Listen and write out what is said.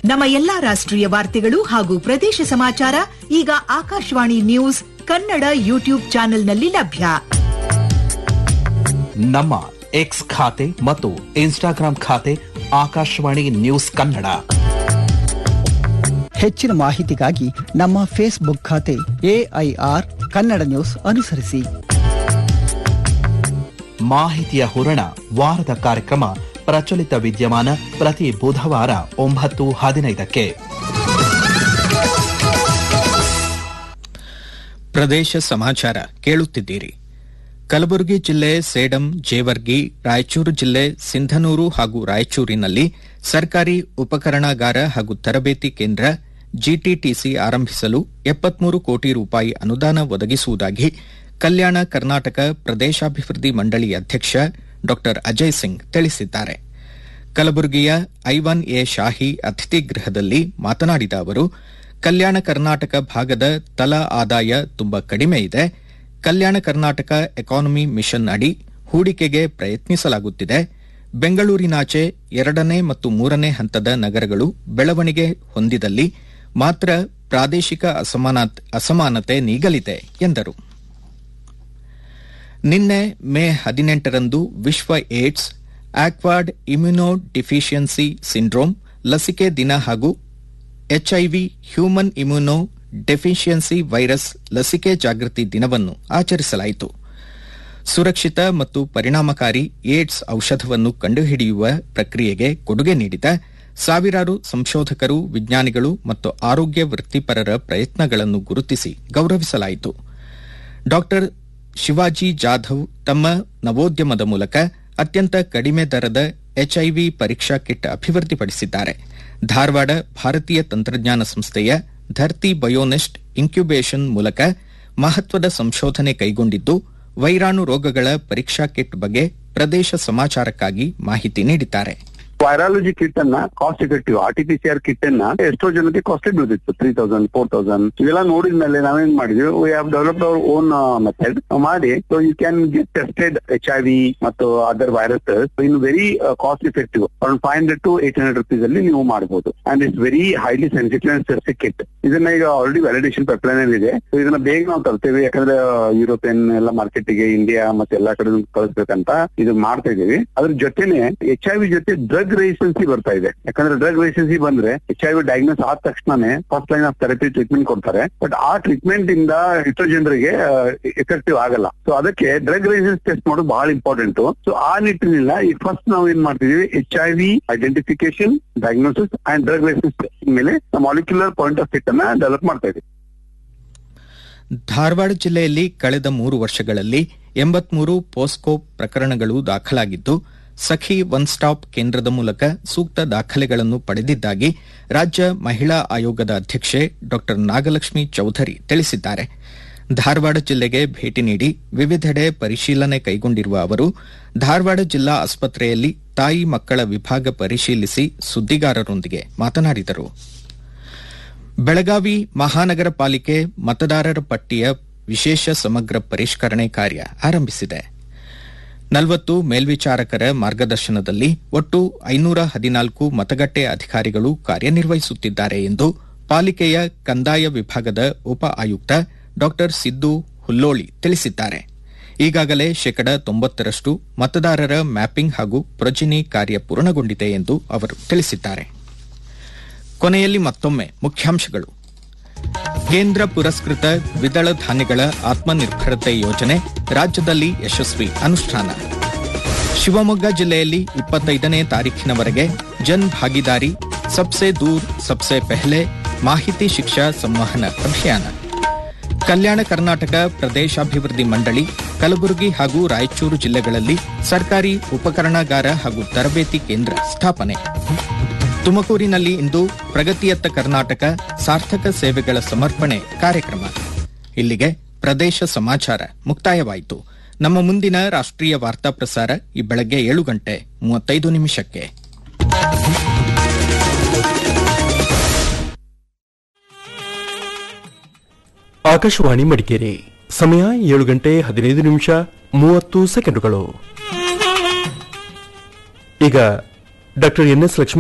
ನಮ್ಮ ಎಲ್ಲಾ ರಾಷ್ಟ್ರೀಯ ವಾರ್ತೆಗಳು ಹಾಗೂ ಪ್ರದೇಶ ಸಮಾಚಾರ ಈಗ ಆಕಾಶವಾಣಿ ನ್ಯೂಸ್ ಕನ್ನಡ ಯೂಟ್ಯೂಬ್ ಚಾನೆಲ್ನಲ್ಲಿ ಲಭ್ಯ. ನಮ್ಮ ಎಕ್ಸ್ ಖಾತೆ ಮತ್ತು ಇನ್ಸ್ಟಾಗ್ರಾಂ ಖಾತೆ ಆಕಾಶವಾಣಿ ನ್ಯೂಸ್ ಕನ್ನಡ. ಹೆಚ್ಚಿನ ಮಾಹಿತಿಗಾಗಿ ನಮ್ಮ ಫೇಸ್ಬುಕ್ ಖಾತೆ AIR ಕನ್ನಡ ನ್ಯೂಸ್ ಅನುಸರಿಸಿ. ಮಾಹಿತಿಯ ಹೂರಣ ವಾರದ ಕಾರ್ಯಕ್ರಮ ಪ್ರಚಲಿತ ವಿದ್ಯಮಾನ ಪ್ರತಿ ಬುಧವಾರ 9:15ಕ್ಕೆ. ಪ್ರದೇಶ ಸಮಾಚಾರ ಕೇಳುತ್ತಿದ್ದೀರಿ. ಕಲಬುರಗಿ ಜಿಲ್ಲೆ ಸೇಡಂ, ಜೇವರ್ಗಿ, ರಾಯಚೂರು ಜಿಲ್ಲೆ ಸಿಂಧನೂರು ಹಾಗೂ ರಾಯಚೂರಿನಲ್ಲಿ ಸರ್ಕಾರಿ ಉಪಕರಣಾಗಾರ ಹಾಗೂ ತರಬೇತಿ ಕೇಂದ್ರ GTTC ಆರಂಭಿಸಲು 73 ಕೋಟಿ ರೂಪಾಯಿ ಅನುದಾನ ಒದಗಿಸುವುದಾಗಿ ಕಲ್ಯಾಣ ಕರ್ನಾಟಕ ಪ್ರದೇಶಾಭಿವೃದ್ಧಿ ಮಂಡಳಿ ಅಧ್ಯಕ್ಷ ಡಾ ಅಜಯ್ ಸಿಂಗ್ ತಿಳಿಸಿದ್ದಾರೆ. ಕಲಬುರಗಿಯ ಐವಾನ್ ಎ ಶಾಹಿ ಅತಿಥಿ ಗೃಹದಲ್ಲಿ ಮಾತನಾಡಿದ ಅವರು, ಕಲ್ಯಾಣ ಕರ್ನಾಟಕ ಭಾಗದ ತಲಾ ಆದಾಯ ತುಂಬಾ ಕಡಿಮೆ ಇದೆ. ಕಲ್ಯಾಣ ಕರ್ನಾಟಕ ಎಕಾನಮಿ ಮಿಷನ್ ಅಡಿ ಹೂಡಿಕೆಗೆ ಪ್ರಯತ್ನಿಸಲಾಗುತ್ತಿದೆ. ಬೆಂಗಳೂರಿನಾಚೆ 2ನೇ ಮತ್ತು 3ನೇ ಹಂತದ ನಗರಗಳು ಬೆಳವಣಿಗೆ ಹೊಂದಿದಲ್ಲಿ ಮಾತ್ರ ಪ್ರಾದೇಶಿಕ ಅಸಮಾನತೆ ನೀಗಲಿದೆ ಎಂದರು. ನಿನ್ನೆ ಮೇ 18ರಂದು ವಿಶ್ವ AIDS, awkward immuno deficiency syndrome ಲಸಿಕೆ ದಿನ ಹಾಗೂ HIV human immuno deficiency virus ಲಸಿಕೆ ಜಾಗೃತಿ ದಿನವನ್ನು ಆಚರಿಸಲಾಯಿತು. ಸುರಕ್ಷಿತ ಮತ್ತು ಪರಿಣಾಮಕಾರಿ ಏಡ್ಸ್ ಔಷಧವನ್ನು ಕಂಡುಹಿಡಿಯುವ ಪ್ರಕ್ರಿಯೆಗೆ ಕೊಡುಗೆ ನೀಡಿದ ಸಾವಿರಾರು ಸಂಶೋಧಕರು, ವಿಜ್ಞಾನಿಗಳು ಮತ್ತು ಆರೋಗ್ಯ ವೃತ್ತಿಪರರ ಪ್ರಯತ್ನಗಳನ್ನು ಗುರುತಿಸಿ ಗೌರವಿಸಲಾಯಿತು. ಡಾ ಶಿವಾಜಿ ಜಾಧವ್ ತಮ್ಮ ನವೋದ್ಯಮದ ಮೂಲಕ ಅತ್ಯಂತ ಕಡಿಮೆ ದರದ HIV ಪರೀಕ್ಷಾ ಕಿಟ್ ಅಭಿವೃದ್ಧಿಪಡಿಸಿದ್ದಾರೆ. ಧಾರವಾಡ ಭಾರತೀಯ ತಂತ್ರಜ್ಞಾನ ಸಂಸ್ಥೆಯ ಧರ್ತಿ ಬಯೋನೆಸ್ಟ್ ಇನ್ಕ್ಯುಬೇಷನ್ ಮೂಲಕ ಮಹತ್ವದ ಸಂಶೋಧನೆ ಕೈಗೊಂಡಿದ್ದು, ವೈರಾಣು ರೋಗಗಳ ಪರೀಕ್ಷಾ ಕಿಟ್ ಬಗ್ಗೆ ಪ್ರದೇಶ ಸಮಾಚಾರಕ್ಕಾಗಿ ಮಾಹಿತಿ ನೀಡಿದ್ದಾರೆ. ವೈರಾಲಜಿ ಕಿಟ್ ಅನ್ನ ಕಾಸ್ಟ್ ಎಫೆಕ್ಟಿವ್ RT-PCR ಕಿಟ್ ಅನ್ನ ಎಷ್ಟೋ ಜನಕ್ಕೆ ಕಾಸ್ಟ್ಲಿ ಬೀಳ್ತಿತ್ತು, 3,000, 4,000 ಇವೆಲ್ಲ ನೋಡಿದ್ಮೇಲೆ ನಾವೇನ್ ಮಾಡಿದ್ವಿ, we have developed our own method ಮಾಡಿ. So you can get tested HIV ಮತ್ತು other viruses in very cost effective, around 500 to 800 rupees ಅಲ್ಲಿ ನೀವು ಮಾಡಬಹುದು. And it's very highly sensitive and specific kit. ಇದನ್ನ ಈಗ ಆಲ್ರೆಡಿ ವ್ಯಾಲಿಡೇಷನ್ ಪೈಪ್ಲೈನ್ ಇದೆ. So ಇದನ್ನ ಬೇಗ ನಾವು ತರ್ತೇವೆ, ಯಾಕಂದ್ರೆ ಯುರೋಪಿಯನ್ ಎಲ್ಲ ಮಾರ್ಕೆಟ್ಗೆ ಇಂಡಿಯಾ ಮತ್ತೆ ಎಲ್ಲಾ ಕಡೆ ಕಳಿಸ್ಬೇಕಂತ ಇದು ಮಾಡ್ತಾ ಇದೀವಿ. ಅದ್ರ ಜೊತೆನೆ HIV ಜೊತೆ ಡ್ರಗ್ ರೆಸಿಸ್ಟೆನ್ಸಿ ಬರ್ತಾ ಇದೆ. ಯಾಕಂದ್ರೆ ಡ್ರಗ್ ರೆಸಿಸ್ಟೆನ್ಸಿ ಬಂದ್ರೆ HIV ಡಯಾಗ್ನೋಸ್ ಆದ ತಕ್ಷಣನೇ first line of therapy treatment ಕೊಡ್ತಾರೆ. ಬಟ್ ಆ ಟ್ರೀಟ್ಮೆಂಟ್ ಇಂದ ಎಷ್ಟೋ ಜನರಿಗೆ ಎಫೆಕ್ಟಿವ್ ಆಗಲ್ಲ. ಸೊ ಅದಕ್ಕೆ ಡ್ರಗ್ ರೆಸಿಸ್ಟೆನ್ಸ್ ಟೆಸ್ಟ್ ಮಾಡೋದು ಬಹಳ ಇಂಪಾರ್ಟೆಂಟ್. ಸೊ ಆ ನಿಟ್ಟಿನಿಂದ ಈ ಫಸ್ಟ್ ನಾವು ಏನ್ ಮಾಡ್ತಿದೀವಿ, HIV identification, diagnosis and drug resistance ಮೇಲೆ ಮಾಲಿಕ್ಯುಲರ್ ಪಾಯಿಂಟ್ ಆಫ್ ಸಿಟ್ ಅನ್ನ ಡೆವಲಪ್ ಮಾಡ್ತಾ ಇದ್ದೀವಿ. ಧಾರವಾಡ ಜಿಲ್ಲೆಯಲ್ಲಿ ಕಳೆದ 3 ವರ್ಷಗಳಲ್ಲಿ 83 ಪೋಸ್ಕೋ ಪ್ರಕರಣಗಳು ದಾಖಲಾಗಿದ್ದು, ಸಖಿ ಒನ್ ಸ್ಟಾಪ್ ಕೇಂದ್ರದ ಮೂಲಕ ಸೂಕ್ತ ದಾಖಲೆಗಳನ್ನು ಪಡೆದಿದ್ದಾಗಿ ರಾಜ್ಯ ಮಹಿಳಾ ಆಯೋಗದ ಅಧ್ಯಕ್ಷೆ ಡಾ ನಾಗಲಕ್ಷ್ಮಿ ಚೌಧರಿ ತಿಳಿಸಿದ್ದಾರೆ. ಧಾರವಾಡ ಜಿಲ್ಲೆಗೆ ಭೇಟಿ ನೀಡಿ ವಿವಿಧೆಡೆ ಪರಿಶೀಲನೆ ಕೈಗೊಂಡಿರುವ ಅವರು ಧಾರವಾಡ ಜಿಲ್ಲಾ ಆಸ್ಪತ್ರೆಯಲ್ಲಿ ತಾಯಿ ಮಕ್ಕಳ ವಿಭಾಗ ಪರಿಶೀಲಿಸಿ ಸುದ್ದಿಗಾರರೊಂದಿಗೆ ಮಾತನಾಡಿದರು. ಬೆಳಗಾವಿ ಮಹಾನಗರ ಪಾಲಿಕೆ ಮತದಾರರ ಪಟ್ಟಿಯ ವಿಶೇಷ ಸಮಗ್ರ ಪರಿಷ್ಕರಣೆ ಕಾರ್ಯ ಆರಂಭಿಸಿದೆ. 40 ಮೇಲ್ವಿಚಾರಕರ ಮಾರ್ಗದರ್ಶನದಲ್ಲಿ ಒಟ್ಟು 514 ಮತಗಟ್ಟೆ ಅಧಿಕಾರಿಗಳು ಕಾರ್ಯನಿರ್ವಹಿಸುತ್ತಿದ್ದಾರೆ ಎಂದು ಪಾಲಿಕೆಯ ಕಂದಾಯ ವಿಭಾಗದ ಉಪ ಆಯುಕ್ತ ಡಾ ಸಿದ್ದು ಹುಲ್ಲೋಳಿ ತಿಳಿಸಿದ್ದಾರೆ. ಈಗಾಗಲೇ 90% ಮತದಾರರ ಮ್ಯಾಪಿಂಗ್ ಹಾಗೂ ಪ್ರೊಜಿನಿ ಕಾರ್ಯ ಪೂರ್ಣಗೊಂಡಿದೆ ಎಂದು ಅವರು ತಿಳಿಸಿದ್ದಾರೆ. ಕೊನೆಯಲ್ಲಿ ಮತ್ತೊಮ್ಮೆ ಮುಖ್ಯಾಂಶಗಳು. ಕೇಂದ್ರ ಪುರಸ್ಕೃತ ದ್ವಿದಳ ಧಾನ್ಯಗಳ ಆತ್ಮನಿರ್ಭರತೆ ಯೋಜನೆ ರಾಜ್ಯದಲ್ಲಿ ಯಶಸ್ವಿ ಅನುಷ್ಠಾನ. ಶಿವಮೊಗ್ಗ ಜಿಲ್ಲೆಯಲ್ಲಿ 25ನೇ ತಾರೀಖಿನವರೆಗೆ ಜನ್ ಭಾಗಿದಾರಿ ಸಬ್ಸೆ ದೂರ್ ಸಬ್ಸೆ ಪೆಹ್ಲೆ ಮಾಹಿತಿ ಶಿಕ್ಷಾ ಸಂವಹನ ಅಭಿಯಾನ. ಕಲ್ಯಾಣ ಕರ್ನಾಟಕ ಪ್ರದೇಶಾಭಿವೃದ್ಧಿ ಮಂಡಳಿ ಕಲಬುರಗಿ ಹಾಗೂ ರಾಯಚೂರು ಜಿಲ್ಲೆಗಳಲ್ಲಿ ಸರ್ಕಾರಿ ಉಪಕರಣಾಗಾರ ಹಾಗೂ ತರಬೇತಿ ಕೇಂದ್ರ ಸ್ಥಾಪನೆ. ತುಮಕೂರಿನಲ್ಲಿ ಇಂದು ಪ್ರಗತಿಯತ್ತ ಕರ್ನಾಟಕ ಸಾರ್ಥಕ ಸೇವೆಗಳ ಸಮರ್ಪಣೆ ಕಾರ್ಯಕ್ರಮ. ಇಲ್ಲಿಗೆ ಪ್ರದೇಶ ಸಮಾಚಾರ ಮುಕ್ತಾಯವಾಯಿತು. ನಮ್ಮ ಮುಂದಿನ ರಾಷ್ಟ್ರೀಯ ವಾರ್ತಾ ಪ್ರಸಾರ ಈ ಬೆಳಗ್ಗೆ 7:35 ಆಕಾಶವಾಣಿ ಮಡಿಕೇರಿ. ಸಮಯ 7:15 ಈಗ ಡಾ NS ಲಕ್ಷ್ಮೀ